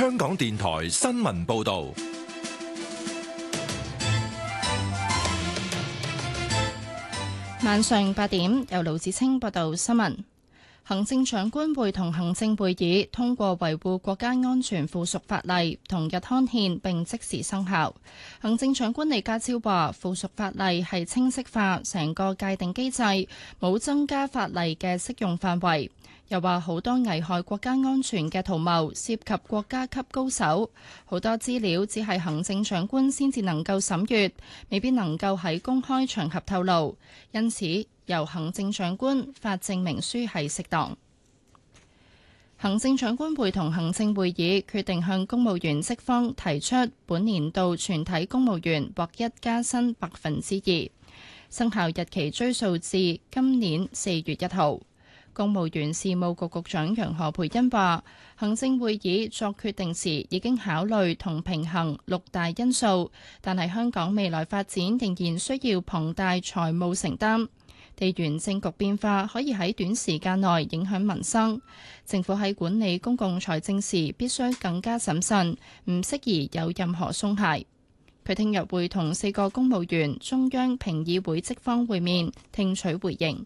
香港電台新聞報道。 晚上8點，由盧子清報道新聞。行政長官會同行政會議通過維護國家安全附屬法例，同日刊憲並即時生效。行政長官李家超話，附屬法例係清晰化成個界定機制，冇增加法例嘅適用範圍。又話好多危害國家安全嘅圖謀涉及國家級高手，好多資料只係行政長官先至能夠審閱，未必能夠喺公開場合透露，因此由行政長官發證明書係適當。行政長官會同行政會議決定向公務員職方提出本年度全體公務員獲一加薪2%，生效日期追溯至今年4月1號。公務員事務局局長楊何蓓茵話，行政會議作決定時已經考慮同平衡6大因素，但係香港未來發展仍然需要龐大財務承擔，地緣政局變化可以喺短時間內影響民生，政府喺管理公共財政時必須更加審慎，唔適宜有任何鬆懈。佢聽日會同4個公務員中央評議會職方會面，聽取回應。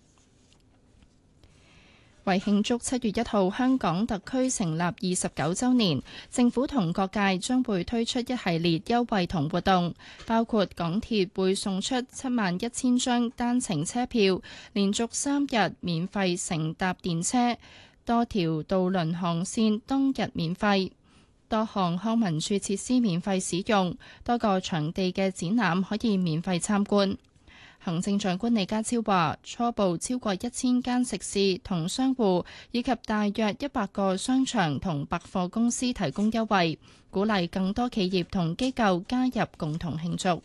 為慶祝7月1號香港特區成立29週年，政府同各界將會推出一系列優惠同活動，包括港鐵會送出71000張單程車票，連續3日免費乘搭電車，多條渡輪航線當日免費，多項康文署設施免費使用，多個場地嘅展覽可以免費參觀。行政長官李家超話，初步超過1000間食肆同商戶，以及大約100個商場同百貨公司提供優惠，鼓勵更多企業同機構加入共同慶祝。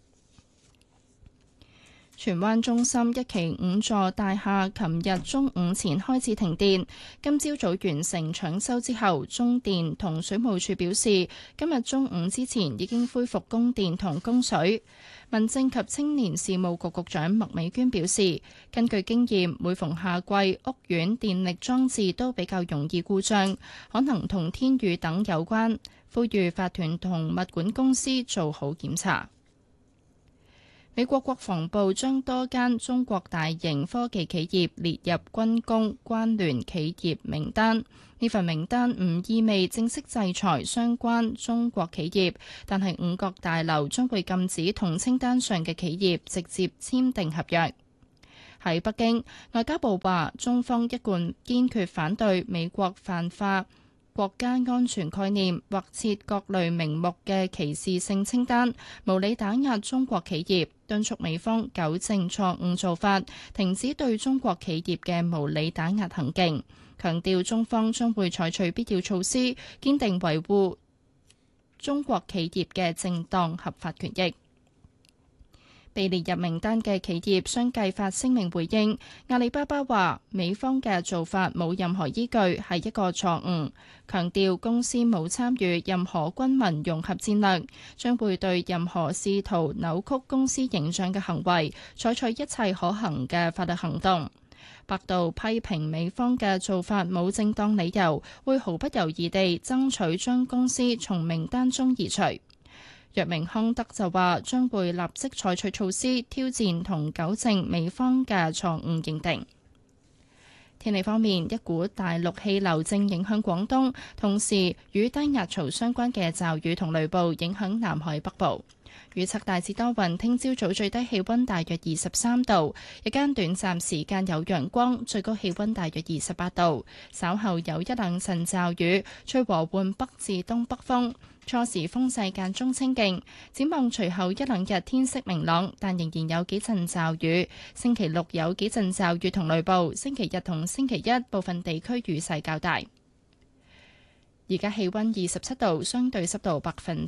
荃灣中心一期5座大廈琴日中午前開始停電，今朝早完成搶修之後，中電同水務署表示，今日中午之前已經恢復供電同供水。民政及青年事務局局長麥美娟表示，根據經驗，每逢夏季，屋苑電力裝置都比較容易故障，可能同天雨等有關，呼籲法團同物管公司做好檢查。美國國防部將多間中國大型科技企業列入軍工關聯企業名單。呢份名單唔意味正式制裁相關中國企業，但係五角大樓將會禁止同清單上嘅企業直接簽訂合約。喺北京，外交部話中方一貫堅決反對美國泛化國家安全概念或設各類名目嘅歧視性清單，無理打壓中國企業，敦促美方糾正錯誤做法，停止對中國企業嘅無理打壓行徑，強調中方將會採取必要措施，堅定維護中國企業嘅正當合法權益。被列入名單嘅企業相繼發聲明回應。阿里巴巴話美方嘅做法冇任何依據，係一個錯誤，強調公司冇參與任何軍民融合戰略，將會對任何試圖扭曲公司形象嘅行為採取一切可行嘅法律行動。百度批評美方嘅做法冇正當理由，會毫不猶豫地爭取將公司從名單中移除。藥明康德就話將會立即採取措施挑戰同糾正美方嘅錯誤認定。天氣方面，一股大陸氣流正影響廣東，同時與低壓槽相關嘅驟雨同雷暴影響南海北部。預測大致多雲，聽朝早最低氣溫大約23度，日間短暫時間有陽光，最高氣溫大約28度。稍後有一兩陣驟雨，吹和緩北至東北風，初時風勢間中清勁。展望隨後一兩日天色明朗，但仍然有幾陣驟雨。星期六有幾陣驟雨同雷暴，星期日同星期一部分地區雨勢較大。而家氣溫27度，相對濕度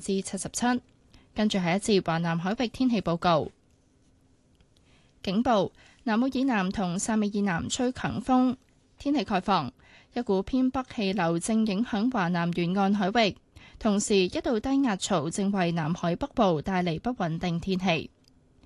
77%。跟住係一節華南海域天氣報告。警報：南澳以南同汕尾以南吹強風，天氣概況。一股偏北氣流正影響華南沿岸海域，同時一道低壓槽正為南海北部帶嚟不穩定天氣。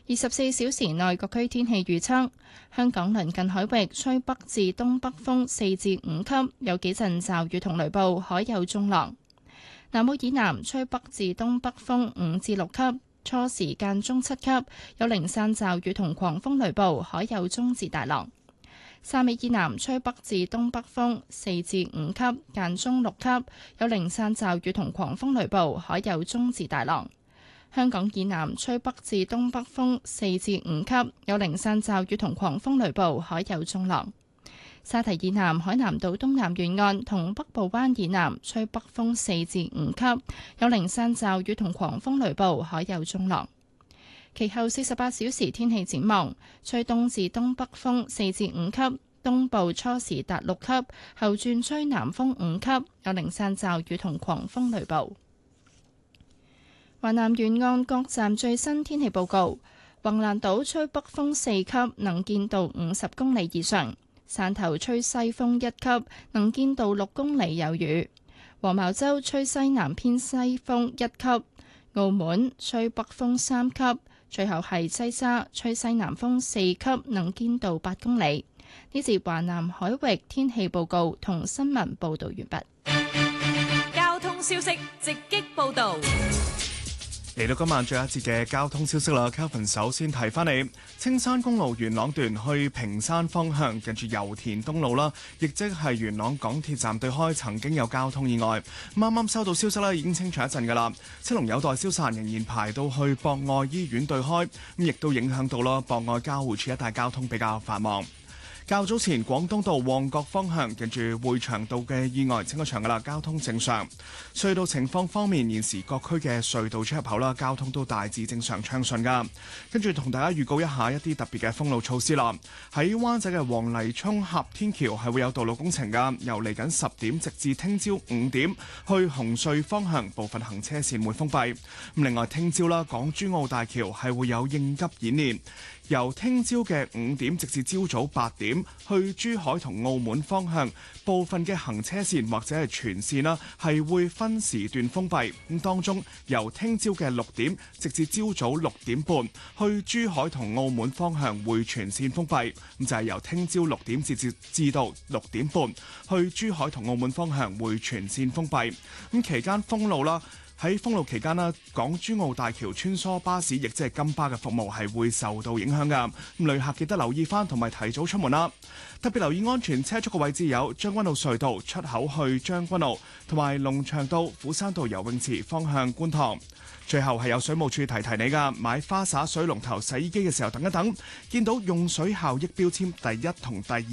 24小時內各區天氣預測：香港鄰近海域吹北至東北風4至5級，有幾陣驟雨同雷暴，海有中浪；南澳以南吹北至東北風5至6級，初時間中7級，有零散驟雨同狂風雷暴，海有中至大浪；汕尾以南吹北至東北風4至5級，間中6級，有零散驟雨同狂風雷暴，海有中至大浪。香港以南吹北至東北風4至5級，有零散驟雨同狂風雷暴，海有中浪。沙堤以南海南島東南沿岸同北部灣以南吹北風4至5級，有零散驟雨同狂風雷暴，海有中浪。其後48小時天氣展望：吹東至東北風4至5級，東部初時達6級，後轉吹南風5級，有零散驟雨同狂風雷暴。華南沿岸各站最新天氣報告：橫瀾島吹北風4級，能見度50公里以上；汕頭吹西風1級，能見度6公里有雨；黃茅洲吹西南偏西風1級；澳門吹北風3級；最後係西沙吹西南風4級，能見度8公里。呢節華南海域天氣報告同新聞報道完畢。 交通消息直擊報道。 嚟到今晚最後一節嘅交通消息啦 ，Kelvin 首先提翻你，青山公路元朗段去屏山方向，近住油田東路啦，亦即係元朗港鐵站對開，曾經有交通意外。啱啱收到消息啦，已經清除一陣噶啦，車龍有待消散，仍然排到去博愛醫院對開，咁亦都影響到啦博愛交匯處一帶交通比較繁忙。較早前廣東道旺角方向近住匯祥道嘅意外清咗場噶啦，交通正常。隧道情況方面，現時各區嘅隧道出入口啦，交通都大致正常暢順噶。跟住同大家預告一下一啲特別嘅封路措施啦。喺灣仔嘅黃泥涌峽天橋係會有道路工程噶，由嚟緊10點直至聽朝5點，去紅隧方向部分行車線會封閉。另外聽朝啦，港珠澳大橋係會有應急演練。由聽朝嘅5點直至朝早8點，去珠海同澳門方向部分嘅行車線或者係全線啦，係會分時段封閉。咁當中由聽朝嘅6點直至朝早6點半，去珠海同澳門方向會全線封閉。咁就係由聽朝6點至到6點半，去珠海同澳門方向會全線封閉。咁期間封路啦。喺封路期間啦，港珠澳大橋穿梭巴士，亦即係金巴嘅服務係會受到影響㗎。咁旅客記得留意返同埋提早出門啦。特別留意安全車速嘅位置有將軍澳隧道出口去將軍澳，同埋龍翔道、虎山道游泳池方向觀塘。最後係有水務署提提你㗎，買花灑水龍頭洗衣機嘅時候等一等，見到用水效益標籤第1同第2